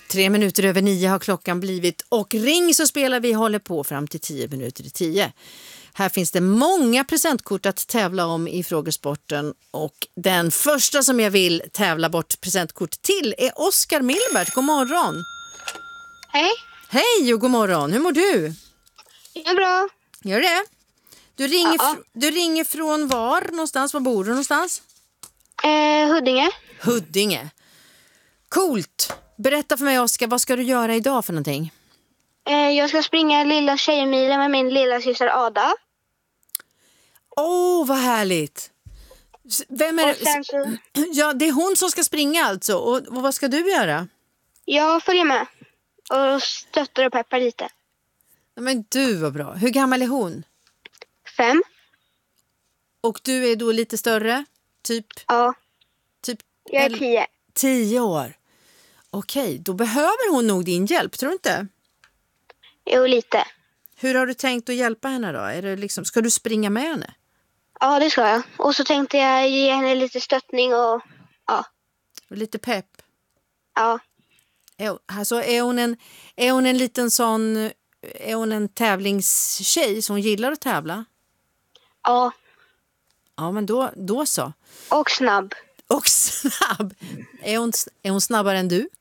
9:03 har klockan blivit och ring så spelar vi håller på fram till 10:10. Här finns det många presentkort att tävla om i frågesporten och den första som jag vill tävla bort presentkort till är Oskar Milbert. God morgon! Hej! Hej och god morgon, hur mår du? Det är bra. Gör det? Du ringer från var någonstans? Var bor du någonstans? Huddinge. Huddinge. Coolt! Berätta för mig Oskar, vad ska du göra idag för någonting? Jag ska springa lilla tjejmilen med min lilla syster Ada. Vad härligt! Vem är det? Ja, det är hon som ska springa alltså. Och vad ska du göra? Jag följer med och stöttar och peppar lite. Men du var bra. Hur gammal är hon? 5. Och du är då lite större? Ja. Typ Jag är 10. 10 år. Okej, då behöver hon nog din hjälp, tror du inte? Jo, lite. Hur har du tänkt att hjälpa henne då? Är det liksom, ska du springa med henne? Ja, det ska jag. Och så tänkte jag ge henne lite stöttning och ja. Lite pepp? Ja. Alltså är hon en liten sån, är hon en tävlingstjej som gillar att tävla? Ja. Ja, men då så. Och snabb. Och snabb. Är hon snabbare än du?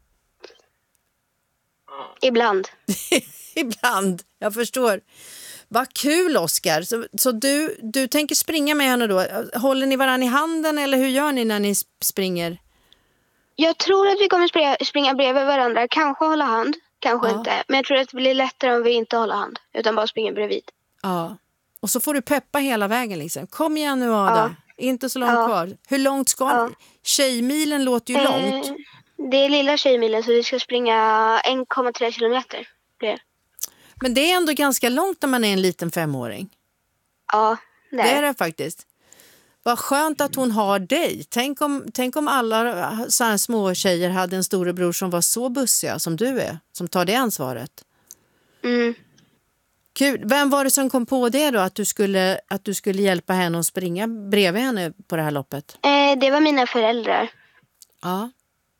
Ibland. Ibland, jag förstår. Vad kul Oskar. Så du tänker springa med henne då? Håller ni varann i handen eller hur gör ni när ni springer? Jag tror att vi kommer springa bredvid varandra. Kanske hålla hand, kanske inte. Men jag tror att det blir lättare om vi inte håller hand. Utan bara springer bredvid. Ja. Och så får du peppa hela vägen liksom. Kom igen nu Ada. Inte så långt kvar. Hur långt ska ni? Tjejmilen låter ju långt. Det är lilla tjejmilen så vi ska springa 1,3 kilometer. Men det är ändå ganska långt när man är en liten 5-åring. Ja, det är det faktiskt. Vad skönt att hon har dig. Tänk om alla så här små tjejer hade en storebror som var så bussiga som du är. Som tar det ansvaret. Mm. Kul. Vem var det som kom på det då? Att du skulle hjälpa henne att springa bredvid henne på det här loppet? Det var mina föräldrar. Ja.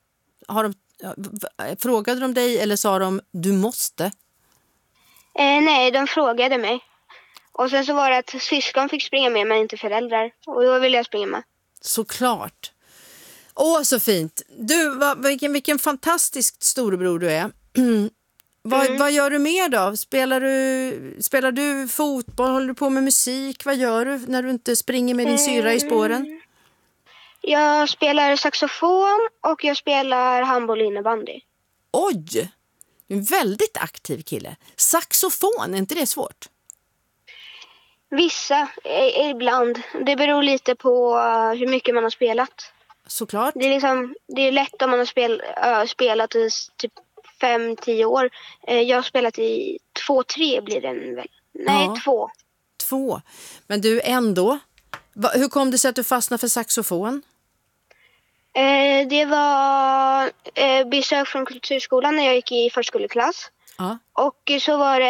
Frågade de dig eller sa de du måste? Nej, de frågade mig. Och sen så var det att syskon fick springa med men inte föräldrar. Och då ville jag springa med. Såklart. Så fint. Du, vilken fantastisk storebror du är. Vad gör du mer då? Spelar du fotboll? Håller du på med musik? Vad gör du när du inte springer med din syrra i spåren? Jag spelar saxofon och jag spelar handboll och innebandy. Oj! Du är en väldigt aktiv kille. Saxofon, är inte det svårt? Vissa, ibland. Det beror lite på hur mycket man har spelat. Såklart. Det är lätt om man har spelat i typ 5-10 år. Jag har spelat i 2-3 blir det väl. Nej, 2. 2. Men du ändå. Hur kom det sig att du fastnade för saxofon? Det var besök från kulturskolan när jag gick i förskoleklass. Ja. Och så var det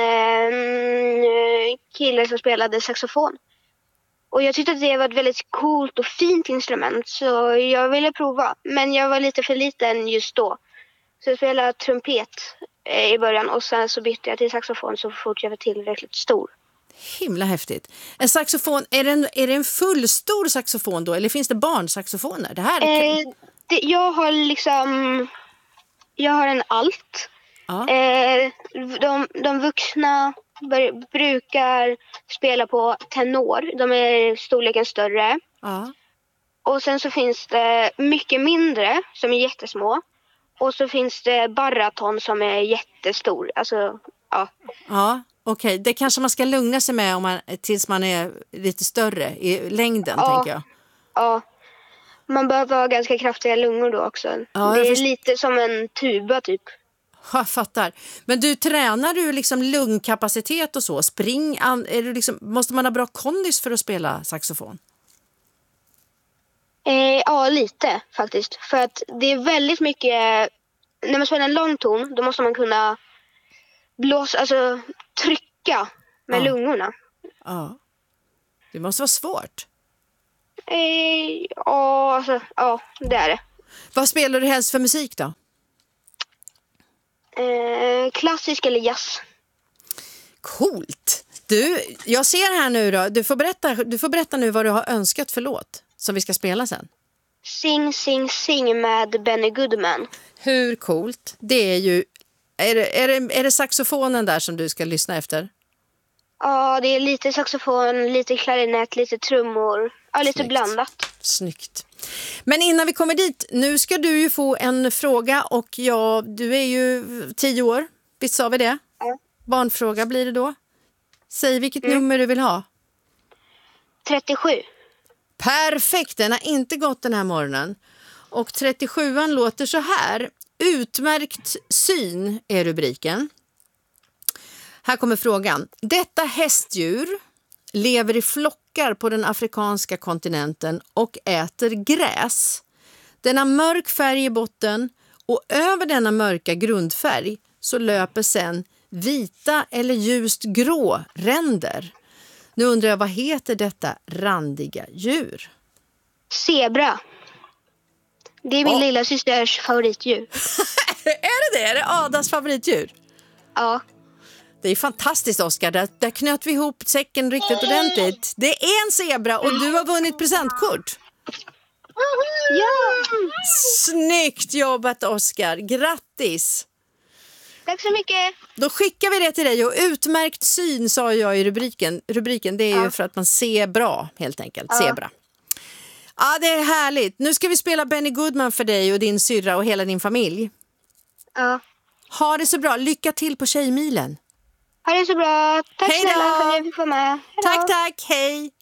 en kille som spelade saxofon. Och jag tyckte att det var ett väldigt coolt och fint instrument. Så jag ville prova. Men jag var lite för liten just då. Så jag spelade trumpet i början. Och sen så bytte jag till saxofon så fort jag var tillräckligt stor. Himla häftigt. En saxofon, är det en fullstor saxofon då? Eller finns det barnsaxofoner? Det här jag har en alt. Ja. De vuxna brukar spela på tenor. De är storleken större. Ja. Och sen så finns det mycket mindre som är jättesmå. Och så finns det baraton som är jättestor. Alltså, ja. Ja, okej. Det kanske man ska lugna sig med tills man är lite större i längden, tänker jag. Ja. Man behöver ha ganska kraftiga lungor då också. Ja, det är lite som en tuba typ. Jag fattar. Men tränar du liksom lungkapacitet och så? Måste man ha bra kondis för att spela saxofon? Ja, lite faktiskt. För att det är väldigt mycket... När man spelar en lång ton, då måste man kunna trycka med lungorna. Ja. Det måste vara svårt. Ja, det är det. Vad spelar du helst för musik då? Klassisk eller jazz? Coolt! Du, jag ser här nu då. Du får berätta nu vad du har önskat för låt som vi ska spela sen. Sing, sing, sing med Benny Goodman. Hur coolt? Det är ju... Är det saxofonen där som du ska lyssna efter? Ja, det är lite saxofon, lite klarinett, lite trummor. Ja, lite Snyggt. blandat. Snyggt. Men innan vi kommer dit, nu ska du ju få en fråga och du är ju 10 år. Visst sa vi det? Ja. Barnfråga blir det då. Säg vilket nummer du vill ha. 37. Perfekt, den har inte gått den här morgonen. Och 37an låter så här. Utmärkt syn är rubriken. Här kommer frågan. Detta hästdjur lever i flockar på den afrikanska kontinenten och äter gräs. Den har mörk färg i botten och över denna mörka grundfärg så löper sen vita eller ljust grå ränder. Nu undrar jag, vad heter detta randiga djur? Zebra. Det är min lilla systers favoritdjur. Är det det? Är det Adas favoritdjur? Ja. Det är fantastiskt, Oskar. Där knöt vi ihop säcken riktigt ordentligt. Det är en zebra och du har vunnit presentkort. Ja! Snyggt jobbat, Oskar. Grattis! Tack så mycket. Då skickar vi det till dig och utmärkt syn sa jag i rubriken. Rubriken det är ju för att man ser bra helt enkelt. Ja. Zebra. Ja, det är härligt. Nu ska vi spela Benny Goodman för dig och din syrra och hela din familj. Ja. Ha det så bra. Lycka till på Tjejmilen. Ha det så bra. Tack Hej då. snälla för att jag fick vara med. Hej då. Tack. Hej.